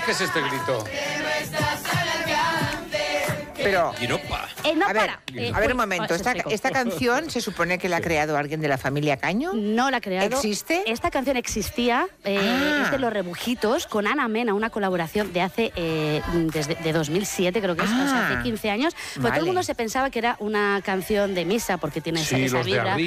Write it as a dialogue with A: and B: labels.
A: ¿Qué es este grito?
B: Pero...
A: Guiropa.
C: No,
B: A ver,
C: para.
B: a ver un momento. ¿Esta canción se supone que la ha creado alguien de la familia Caño?
C: No la ha creado.
B: ¿Existe?
C: Esta canción existía, es de Los Rebujitos, con Ana Mena, una colaboración de hace, de 2007 creo que es, o sea, hace 15 años. Pues todo el mundo se pensaba que era una canción de misa, porque tiene
A: Sí,
C: esa
A: los de
C: vibra.